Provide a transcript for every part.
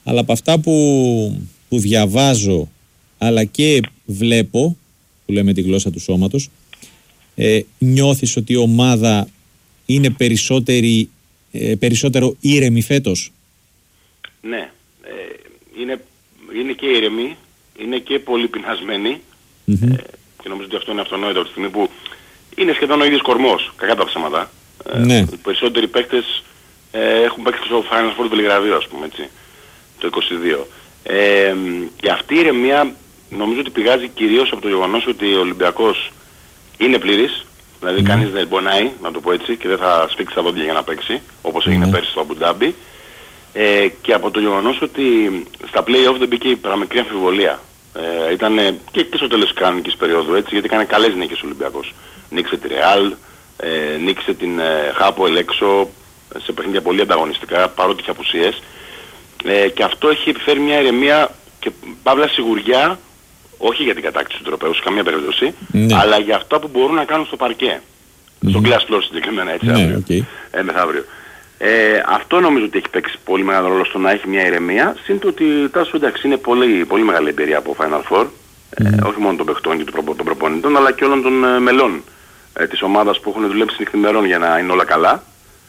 αλλά από αυτά που διαβάζω αλλά και βλέπω, που λέμε τη γλώσσα του σώματος, νιώθεις ότι η ομάδα είναι περισσότερο ήρεμη φέτος? Ναι, είναι και ήρεμη, είναι και πολύ πεινασμένη, και νομίζω ότι αυτό είναι αυτονόητο από τη στιγμή που είναι σχεδόν ο ίδιος κορμός, κακά τα ψέματα. Ναι. Οι περισσότεροι παίκτες έχουν παίξει στο Final Four του Βελιγραδίου, ας πούμε, έτσι, το 22. Και αυτή η ηρεμία νομίζω ότι πηγάζει κυρίως από το γεγονός ότι ο Ολυμπιακός είναι πλήρης, δηλαδή κανείς δεν πονάει, να το πω έτσι, και δεν θα σφίξει τα δόντια για να παίξει, όπως έγινε πέρσι στο Αμπουντάμπι, και από το γεγονός ότι στα play-off δεν μπήκε η παραμικρή αμφιβολία. Ήταν και στο τέλος της κανονικής περίοδου, έτσι, γιατί έκανε καλές νίκες ο Ολυμπιακός. Νίκησε τη Ρεάλ, νίκησε την Χάπο έξω, σε παιχνίδια πολύ ανταγωνιστικά, παρότι είχε απουσίες. Και αυτό έχει επιφέρει μια ηρεμία και παύλα σιγουριά, όχι για την κατάκτηση του τροπαίου σε καμία περίπτωση, αλλά για αυτά που μπορούν να κάνουν στο παρκέ. Στο glass floor συγκεκριμένα, έτσι, αύριο, μεθαύριο. Αυτό νομίζω ότι έχει παίξει πολύ μεγάλο ρόλο στο να έχει μια ηρεμία, συν το ότι Τάσο, εντάξει, είναι πολύ, πολύ μεγάλη εμπειρία από Final Four, όχι μόνο των παιχτών και των προπονητών, αλλά και όλων των μελών της ομάδας που έχουν δουλέψει νυχθημερών για να είναι όλα καλά.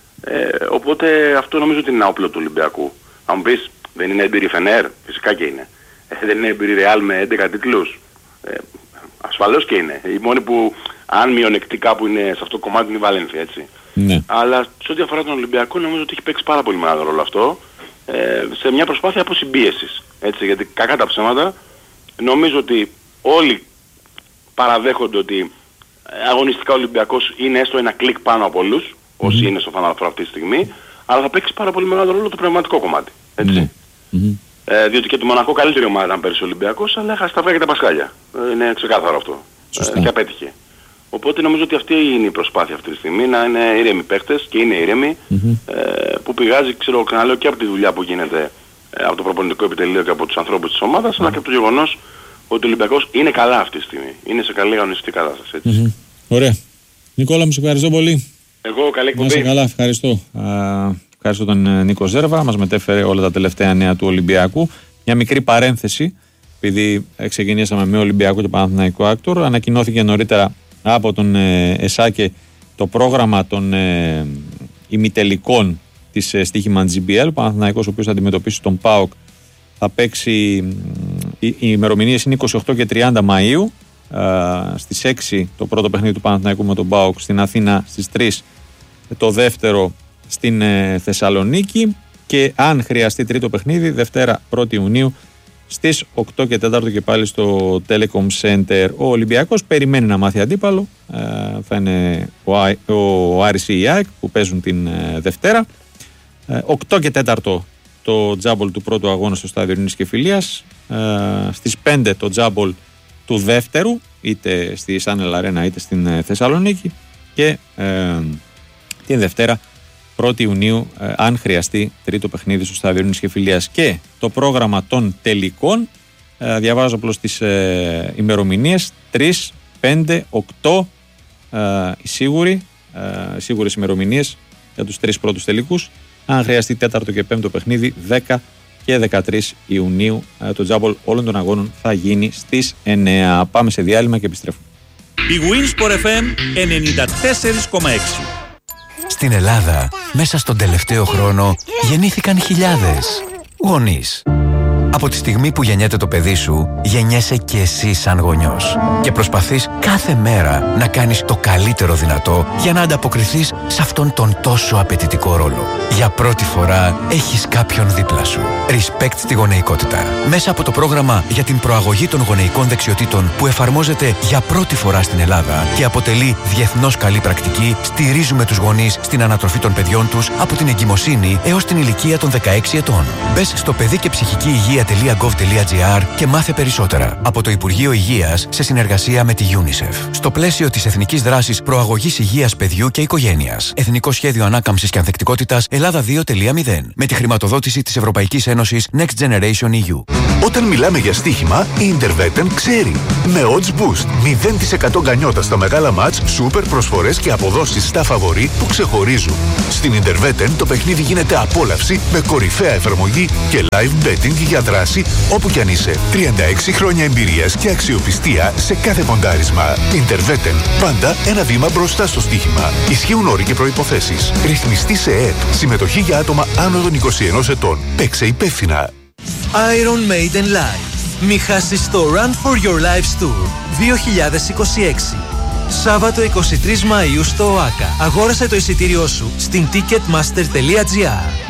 Οπότε αυτό νομίζω ότι είναι ένα όπλο του Ολυμπιακού. Αν μου πεις, δεν είναι έμπειρη Φενέρ, φυσικά και είναι. Δεν είναι έμπειρη Ρεάλ με 11 τίτλους, ασφαλώς και είναι. Η μόνη που αν μειονεκτή κάπου είναι σε αυτό το κομμάτι είναι η Βαλένθια, έτσι. Ναι. Αλλά σε ό,τι αφορά τον Ολυμπιακό νομίζω ότι έχει παίξει πάρα πολύ μεγάλο ρόλο αυτό, σε μια προσπάθεια αποσυμπίεσης, έτσι, γιατί κακά τα ψέματα νομίζω ότι όλοι παραδέχονται ότι αγωνιστικά ο Ολυμπιακός είναι έστω ένα κλικ πάνω από όλους, όσοι είναι στο Final Four αυτή τη στιγμή, αλλά θα παίξει πάρα πολύ μεγάλο ρόλο το πνευματικό κομμάτι, έτσι. Διότι και το Μονακό καλύτερη ομάδα ήταν πέρυσι ο Ολυμπιακός, αλλά έχασε τα αυγά και τα πασχάλια. Είναι ξεκάθαρο αυτό. Και απέτυχε. Οπότε νομίζω ότι αυτή είναι η προσπάθεια αυτή τη στιγμή, να είναι ήρεμοι παίκτες και είναι ήρεμοι, που πηγάζει, ξέρω, ξαναλέω, και από τη δουλειά που γίνεται από το προπονητικό επιτελείο και από τους ανθρώπους της ομάδας, αλλά και από το γεγονός ότι ο Ολυμπιακός είναι καλά αυτή τη στιγμή. Είναι σε καλή αγωνιστική κατάσταση, έτσι. Ωραία. Νικόλα, μου σε ευχαριστώ πολύ. Εγώ, καλή εκπομπή. Να είσαι καλά, ευχαριστώ. Ευχαριστώ τον Νίκο Ζέρβα, μας μετέφερε όλα τα τελευταία νέα του Ολυμπιακού. Μια μικρή παρένθεση, επειδή ξεκινήσαμε με Ολυμπιακό και Παναθηναϊκό Άκτορ, ανακοινώθηκε νωρίτερα από τον ΕΣΑΚΕ το πρόγραμμα των ημιτελικών της στοίχημαν GBL. Ο Παναθηναϊκός, ο οποίος θα αντιμετωπίσει τον ΠΑΟΚ, θα παίξει, οι ημερομηνίες είναι 28 και 30 Μαΐου. Στις 6 το πρώτο παιχνίδι του Παναθηναϊκού με τον ΠΑΟΚ στην Αθήνα, στις 3 το δεύτερο στην Θεσσαλονίκη, και αν χρειαστεί τρίτο παιχνίδι, Δευτέρα 1η Ιουνίου στις 8 και 4 και πάλι στο Telecom Center. Ο Ολυμπιακός περιμένει να μάθει αντίπαλο, θα είναι ο Άρης ή η ΑΕΚ που παίζουν την Δευτέρα. 8 και 4 το τζάμπολ του πρώτου αγώνα στο Στάδιο Ειρήνης και Φιλίας, στις 5 το τζάμπολ του δεύτερου, είτε στη Σάνελ Αρένα είτε στην Θεσσαλονίκη, και την Δευτέρα 1η Ιουνίου, αν χρειαστεί, τρίτο παιχνίδι στο Στάδιο Ειρήνης και Φιλίας. Και το πρόγραμμα των τελικών, διαβάζω απλώς τις ημερομηνίες: 3, 5, 8 οι σίγουρες ημερομηνίες για τους τρεις πρώτους τελικούς. Αν χρειαστεί τέταρτο και πέμπτο παιχνίδι, 10 και 13 Ιουνίου. Το τζάμπολ όλων των αγώνων θα γίνει στις 9. Πάμε σε διάλειμμα και επιστρέφουμε. Η Winsport FM 94,6. Στην Ελλάδα, μέσα στον τελευταίο χρόνο, γεννήθηκαν χιλιάδες γονείς. Από τη στιγμή που γεννιέται το παιδί σου, γεννιέσαι και εσύ σαν γονιός. Και προσπαθείς κάθε μέρα να κάνεις το καλύτερο δυνατό για να ανταποκριθείς σε αυτόν τον τόσο απαιτητικό ρόλο. Για πρώτη φορά έχεις κάποιον δίπλα σου. Respect στη γονεϊκότητα. Μέσα από το πρόγραμμα για την προαγωγή των γονεϊκών δεξιοτήτων που εφαρμόζεται για πρώτη φορά στην Ελλάδα και αποτελεί διεθνώς καλή πρακτική, στηρίζουμε τους γονείς στην ανατροφή των παιδιών τους από την εγκυμοσύνη έως την ηλικία των 16 ετών. Μπες στο παιδί και ψυχική υγεία.gov.gr και μάθε περισσότερα από το Υπουργείο Υγείας σε συνεργασία με τη UNICEF. Στο πλαίσιο της Εθνικής Δράσης Προαγωγής Υγείας Παιδιού και Οικογένειας. Εθνικό Σχέδιο Ανάκαμψης και Ανθεκτικότητας Ελλάδα 2.0. Με τη χρηματοδότηση της Ευρωπαϊκής Ένωσης Next Generation EU. Όταν μιλάμε για στοίχημα, η Intervetten ξέρει. Με odds boost, 0% γκανιότα στα μεγάλα μάτς, σούπερ προσφορές και αποδόσεις στα φαβορί που ξεχωρίζουν. Στην Intervetten το παιχνίδι γίνεται απόλαυση με κορυφαία εφαρμογή και live betting για δράση όπου κι αν είσαι. 36 χρόνια εμπειρίας και αξιοπιστία σε κάθε ποντάρισμα. Intervetten. Πάντα ένα βήμα μπροστά στο στοίχημα. Ισχύουν όροι και προϋποθέσεις. Ρυθμιστή σε ΕΕΠ. Συμμετοχή για άτομα άνω των 21 ετών. Παίξε υπεύθυνα. Iron Maiden Live. Μη χάσεις το Run for Your Lives Tour 2026. Σάββατο 23 Μαΐου στο ΟΑΚΑ. Αγόρασε το εισιτήριό σου στην ticketmaster.gr.